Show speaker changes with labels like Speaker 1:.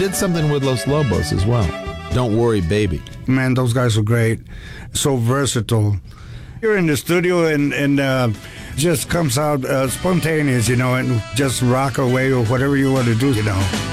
Speaker 1: did something with Los Lobos as well. Don't Worry, Baby.
Speaker 2: Man, those guys were great. So versatile. You're in the studio and just comes out spontaneous, and just rock away or whatever you want to do,